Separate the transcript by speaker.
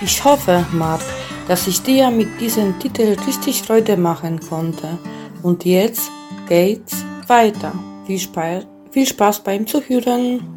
Speaker 1: Ich hoffe, Marc, dass ich dir mit diesem Titel richtig Freude machen konnte. Und jetzt geht's weiter. Viel Spaß beim Zuhören.